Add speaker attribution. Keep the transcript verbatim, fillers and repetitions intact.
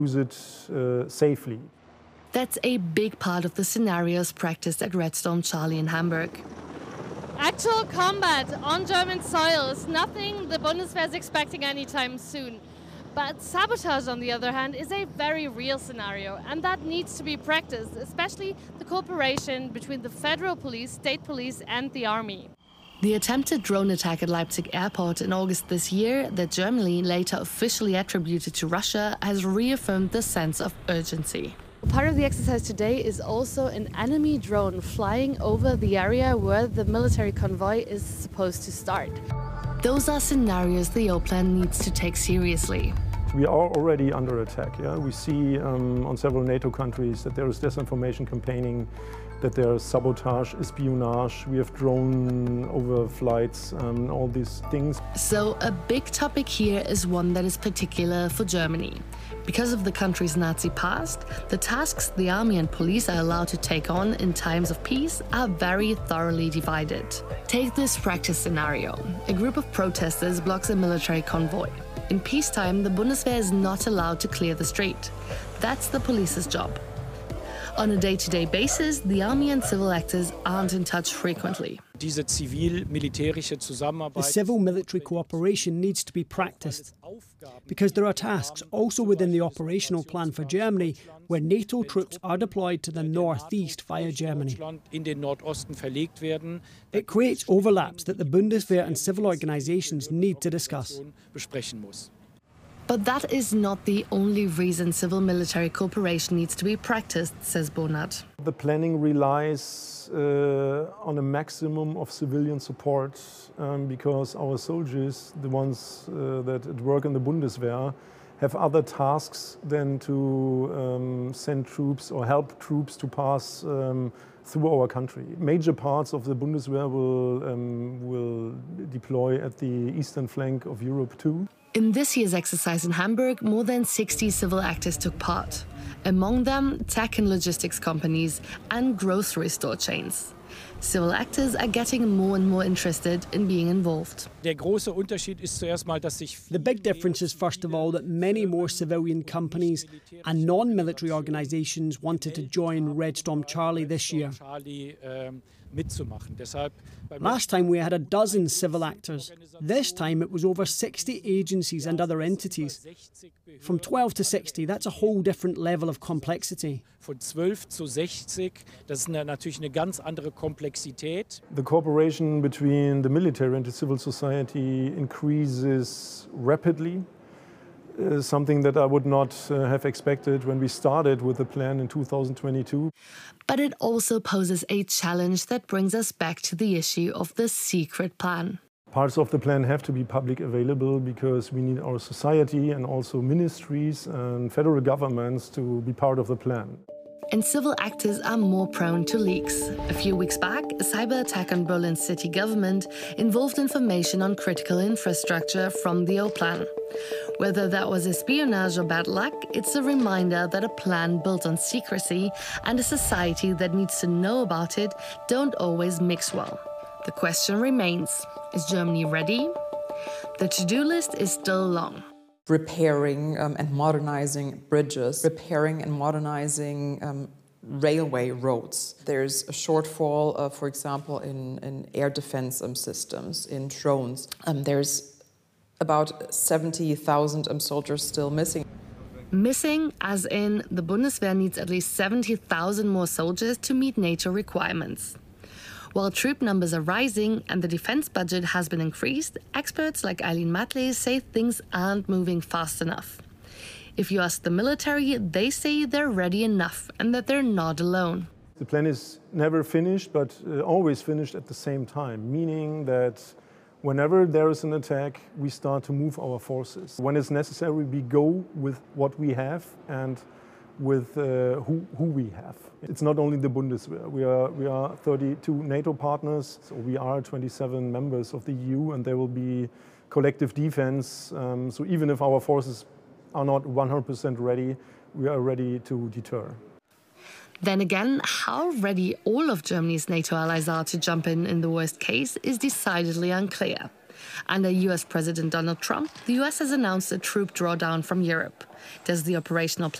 Speaker 1: use it uh, safely.
Speaker 2: That's a big part of the scenarios practiced at Red Storm Charlie in Hamburg.
Speaker 3: Actual combat on German soil is nothing the Bundeswehr is expecting anytime soon. But sabotage, on the other hand, is a very real scenario, and that needs to be practiced, especially the cooperation between the federal police, state police and the army.
Speaker 2: The attempted drone attack at Leipzig airport in August this year, that Germany later officially attributed to Russia, has reaffirmed the sense of urgency.
Speaker 3: Part of the exercise today is also an enemy drone flying over the area where the military convoy is supposed to start.
Speaker 2: Those are scenarios the O plan needs to take seriously.
Speaker 1: We are already under attack. Yeah? We see um, on several NATO countries that there is disinformation campaigning, that there is sabotage, espionage, we have drone overflights, um, all these things.
Speaker 2: So a big topic here is one that is particular for Germany. Because of the country's Nazi past, the tasks the army and police are allowed to take on in times of peace are very thoroughly divided. Take this practice scenario. A group of protesters blocks a military convoy. In peacetime, the Bundeswehr is not allowed to clear the street. That's the police's job. On a day-to-day basis, the army and civil actors aren't in touch frequently.
Speaker 4: The
Speaker 5: civil-military cooperation needs to be practiced, because there are tasks also within the operational plan for Germany where NATO troops are deployed to the northeast via Germany. It creates overlaps that the Bundeswehr and civil organizations need to discuss.
Speaker 2: But that is not the only reason civil-military cooperation needs to be practiced, says Bonat.
Speaker 1: The planning relies uh, on a maximum of civilian support um, because our soldiers, the ones uh, that work in the Bundeswehr, have other tasks than to um, send troops or help troops to pass um, through our country. Major parts of the Bundeswehr will, um, will deploy at the eastern flank of Europe too.
Speaker 2: In this year's exercise in Hamburg, more than sixty civil actors took part. Among them, tech and logistics companies and grocery store chains. Civil actors are getting more and more interested in being involved.
Speaker 5: The big difference is, first of all, that many more civilian companies and non-military organizations wanted to join Red Storm Charlie this year. Last time we had a dozen civil actors. This time it was over sixty agencies and other entities. From twelve to sixty, that's a whole different level of complexity.
Speaker 1: The cooperation between the military and the civil society increases rapidly. Uh, something that I would not uh, have expected when we started with the plan in two thousand twenty-two.
Speaker 2: But it also poses a challenge that brings us back to the issue of the secret plan.
Speaker 1: Parts of the plan have to be public available because we need our society and also ministries and federal governments to be part of the plan.
Speaker 2: And civil actors are more prone to leaks. A few weeks back, a cyber attack on Berlin's city government involved information on critical infrastructure from the O plan. Whether that was espionage or bad luck, it's a reminder that a plan built on secrecy and a society that needs to know about it don't always mix well. The question remains, is Germany ready? The to-do list is still long.
Speaker 6: Repairing um, and modernizing bridges, repairing and modernizing um, railway roads. There's a shortfall, uh, for example, in, in air defense um, systems, in drones. Um, there's about seventy thousand um, soldiers still missing.
Speaker 2: Missing, as in the Bundeswehr needs at least seventy thousand more soldiers to meet NATO requirements. While troop numbers are rising and the defense budget has been increased, experts like Eileen Matley say things aren't moving fast enough. If you ask the military, they say they're ready enough and that they're not alone.
Speaker 1: The plan is never finished, but uh, always finished at the same time, meaning that whenever there is an attack, we start to move our forces. When it's necessary, we go with what we have and with uh, who, who we have. It's not only the Bundeswehr. We are, we are thirty-two NATO partners, so we are twenty-seven members of the E U, and there will be collective defense. Um, so even if our forces are not one hundred percent ready, we are ready to deter.
Speaker 2: Then again, how ready all of Germany's NATO allies are to jump in in the worst case is decidedly unclear. Under U S President Donald Trump, the U S has announced a troop drawdown from Europe. Does the operational